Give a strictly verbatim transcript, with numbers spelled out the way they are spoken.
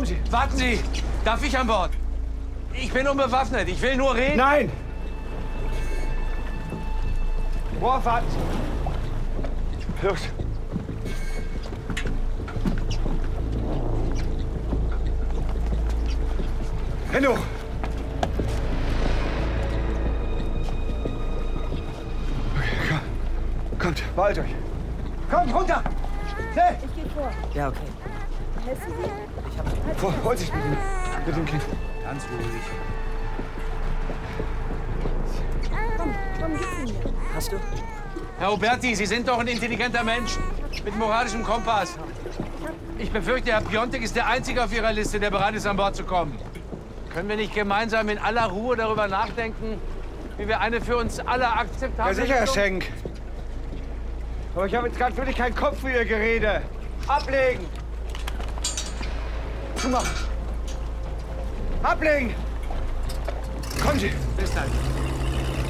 Kommen Sie. Warten Sie! Darf ich an Bord? Ich bin unbewaffnet. Ich will nur reden. Nein! Worf, warten Sie. Los. Hände hoch. Okay, komm. Kommt, beeilt euch. Kommt, runter! Schnell! Ich gehe vor. Ja, okay. Hältst du sie? Ich hab... Vor, holt sich mit dem, mit dem Kind. Ganz ruhig. Komm, komm, gib sie mir. Hast du? Herr Oberti, Sie sind doch ein intelligenter Mensch mit moralischem Kompass. Ich befürchte, Herr Piontek ist der Einzige auf Ihrer Liste, der bereit ist, an Bord zu kommen. Können wir nicht gemeinsam in aller Ruhe darüber nachdenken, wie wir eine für uns alle akzeptable... Ja, sicher, Herr Schenk. Aber ich habe jetzt gerade wirklich keinen Kopf für Ihr Gerede. Ablegen! Zumachen! Ablegen! Kommen Sie! Bis dann.